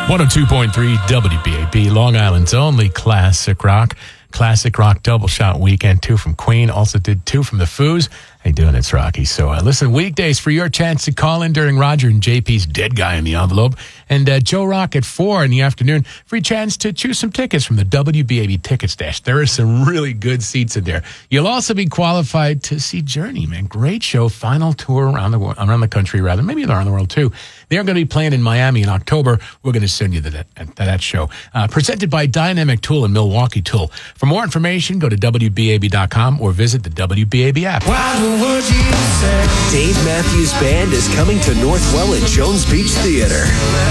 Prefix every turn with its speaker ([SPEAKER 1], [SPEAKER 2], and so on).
[SPEAKER 1] 102.3 WBAB, Long Island's only classic rock. Classic rock double shot weekend. 2 from Queen. Also did 2 from the Foos. How you doing? It's Rocky. So listen, weekdays for your chance to call in during Roger and JP's Dead Guy in the Envelope. And Joe Rock at 4 in the afternoon. Free chance to choose some tickets from the WBAB Ticket Stash. There are some really good seats in there. You'll also be qualified to see Journey, man. Great show. Final tour around the country, rather. Maybe around the world, too. They're going to be playing in Miami in October. We're going to send you to that show. Presented by Dynamic Tool and Milwaukee Tool. For more information, go to WBAB.com or visit the WBAB app.
[SPEAKER 2] Dave Matthews Band is coming to Northwell at Jones Beach Theater.